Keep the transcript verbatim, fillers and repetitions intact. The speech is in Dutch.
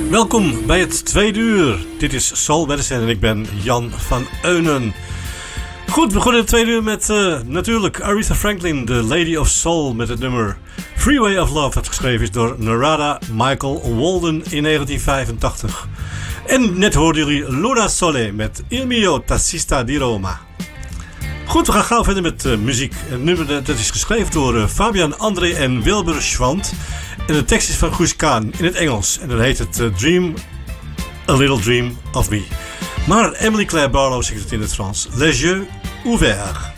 Welkom bij het tweede uur. Dit is Soul Medicine en ik ben Jan van Eunen. Goed, we begonnen het tweede uur met uh, natuurlijk Aretha Franklin, the Lady of Soul, met het nummer Freeway of Love, dat geschreven is door Narada Michael Walden in negentien vijfentachtig. En net hoorden jullie Luna Sole met Il mio tassista di Roma. Goed, we gaan gauw verder met uh, muziek. Het nummer dat is geschreven door uh, Fabian André en Wilbur Schwant. En de tekst is van Guus Kaan in het Engels. En dan heet het uh, Dream, A Little Dream of Me. Maar Emily Claire Barlow zegt het in het Frans. Les yeux ouverts.